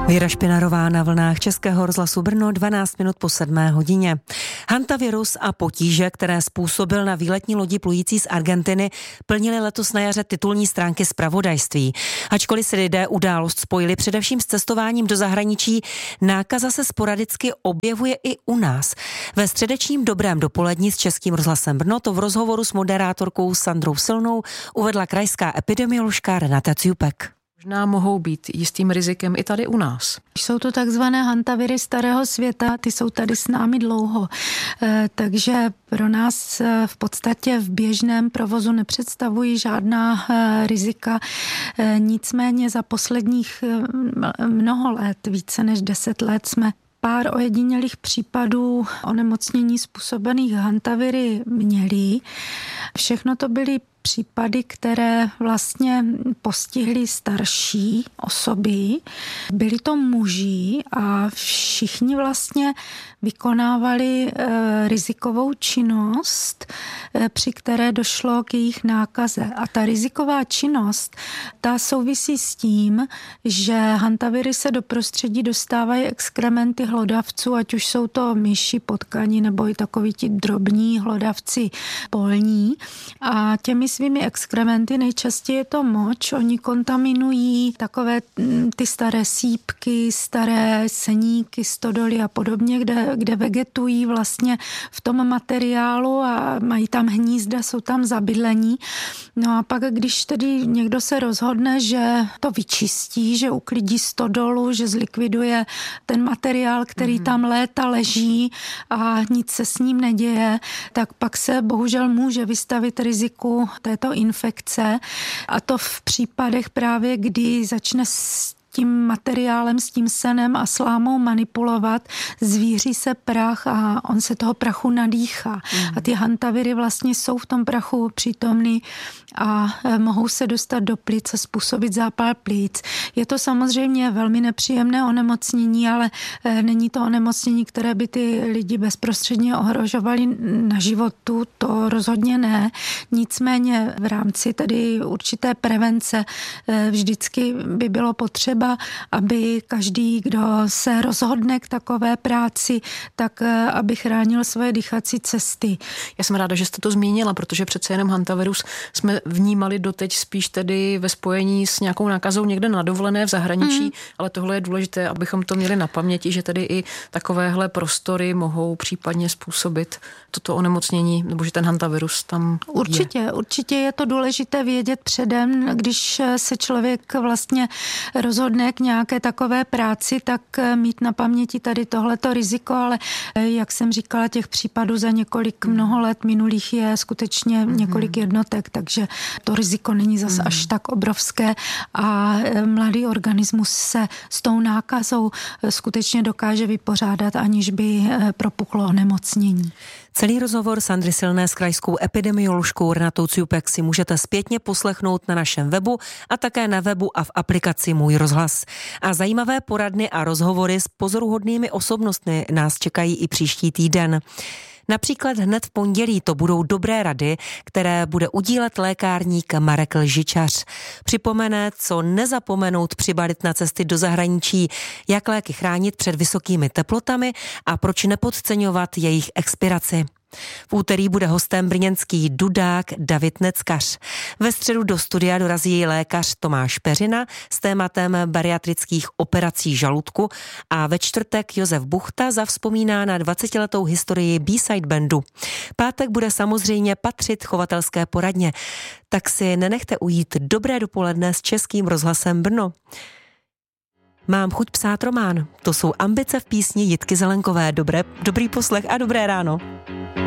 Věra Špinarová na vlnách Českého rozhlasu Brno 12 minut po 7 hodině. Hantavirus a potíže, které způsobil na výletní lodi plující z Argentiny, plnily letos na jaře titulní stránky zpravodajství. Ačkoliv si lidé událost spojili především s cestováním do zahraničí, nákaza se sporadicky objevuje i u nás. Ve středečním dobrém dopolední s Českým rozhlasem Brno to v rozhovoru s moderátorkou Sandrou Silnou uvedla krajská epidemioložka Renata Ciupek. Možná mohou být jistým rizikem i tady u nás. Jsou to takzvané hantaviry starého světa, ty jsou tady s námi dlouho, takže pro nás v podstatě v běžném provozu nepředstavují žádná rizika. Nicméně za posledních mnoho let, více než 10 let, jsme pár ojedinělých případů onemocnění způsobených hantaviry měli. Všechno to byly případy, které vlastně postihly starší osoby. Byli to muži a všichni vlastně vykonávali rizikovou činnost, při které došlo k jejich nákaze. A ta riziková činnost, ta souvisí s tím, že hantaviry se do prostředí dostávají exkrementy hlodavců, ať už jsou to myši, potkaní nebo i takoví ti drobní hlodavci polní. A těmi svými exkrementy, nejčastěji je to moč, oni kontaminují takové ty staré sýpky, staré seníky, stodoly a podobně, kde vegetují vlastně v tom materiálu a mají tam hnízda, jsou tam zabydlení. No a pak, když tedy někdo se rozhodne, že to vyčistí, že uklidí stodolu, že zlikviduje ten materiál, který tam léta leží a nic se s ním neděje, tak pak se bohužel může vystavit riziku této infekce, a to v případech právě, kdy začne s tím materiálem, s tím senem a slámou manipulovat, zvíří se prach a on se toho prachu nadýchá. A ty hantaviry vlastně jsou v tom prachu přítomný a mohou se dostat do plic a způsobit zápal plic. Je to samozřejmě velmi nepříjemné onemocnění, ale není to onemocnění, které by ty lidi bezprostředně ohrožovaly na životu, to rozhodně ne. Nicméně v rámci tedy určité prevence vždycky by bylo potřeba, aby každý, kdo se rozhodne k takové práci, tak aby chránil svoje dýchací cesty. Já jsem ráda, že jste to zmínila, protože přece jenom hantavirus jsme vnímali doteď spíš tedy ve spojení s nějakou nákazou někde na dovolené v zahraničí, ale tohle je důležité, abychom to měli na paměti, že tedy i takovéhle prostory mohou případně způsobit toto onemocnění, nebo že ten hantavirus tam je. Určitě je to důležité vědět předem, když se člověk vlastně rozhodne k nějaké takové práci, tak mít na paměti tady tohleto riziko, ale jak jsem říkala, těch případů za mnoho let minulých je skutečně několik jednotek, takže to riziko není zas až tak obrovské a mladý organismus se s tou nákazou skutečně dokáže vypořádat, aniž by propuklo onemocnění. Celý rozhovor Sandry Silné s krajskou epidemioložkou Renatou Ciupek si můžete zpětně poslechnout na našem webu a také na webu a v aplikaci Můj rozhlas. A zajímavé poradny a rozhovory s pozoruhodnými osobnostmi nás čekají i příští týden. Například hned v pondělí to budou dobré rady, které bude udílet lékárník Marek Lžičař. Připomene, co nezapomenout přibalit na cesty do zahraničí, jak léky chránit před vysokými teplotami a proč nepodceňovat jejich expiraci. V úterý bude hostem brněnský dudák David Neckař. Ve středu do studia dorazí lékař Tomáš Peřina s tématem bariatrických operací žaludku a ve čtvrtek Josef Buchta zavzpomíná na 20letou historii B-side bandu. Pátek bude samozřejmě patřit chovatelské poradně, tak si nenechte ujít dobré dopoledne s Českým rozhlasem Brno. Mám chuť psát román. To jsou ambice v písni Jitky Zelenkové. Dobrý poslech a dobré ráno.